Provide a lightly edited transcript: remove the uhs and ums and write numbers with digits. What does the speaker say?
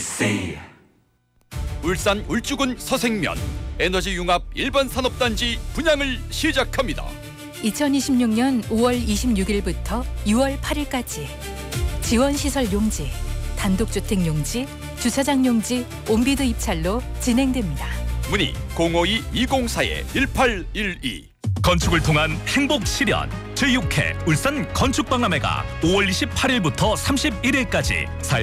MBC. 울산 울주군 서생면 에너지융합 일반 산업단지 분양을 시작합니다. 2026년 5월 26일부터 6월 8일까지 지원시설 용지, 단독주택 용지, 주차장 용지, 온비드 입찰로 진행됩니다. 문의 052-204-1812. 건축을 통한 행복 실현 제6회 울산 건축박람회가 5월 28일부터 31일까지